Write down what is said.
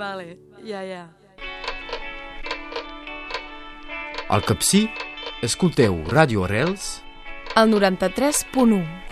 Vale, ja. Al Capcir, escolteu Ràdio Arrels al 93.1.